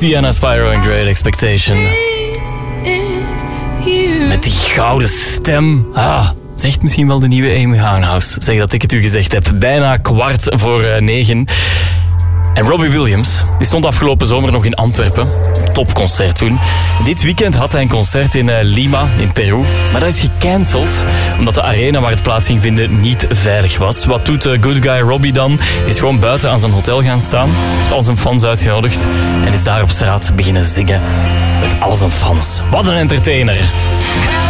Diana Spyro en Great Expectation. Met die gouden stem. Zegt misschien wel de nieuwe Amy Winehouse. Zeg dat ik het u gezegd heb. Bijna 9:15. En Robbie Williams, die stond afgelopen zomer nog in Antwerpen. Topconcert toen. Dit weekend had hij een concert in Lima, in Peru. Maar dat is gecanceld, omdat de arena waar het plaats ging vinden niet veilig was. Wat doet good guy Robbie dan? Is gewoon buiten aan zijn hotel gaan staan. Heeft al zijn fans uitgenodigd. En is daar op straat beginnen zingen met al zijn fans. Wat een entertainer.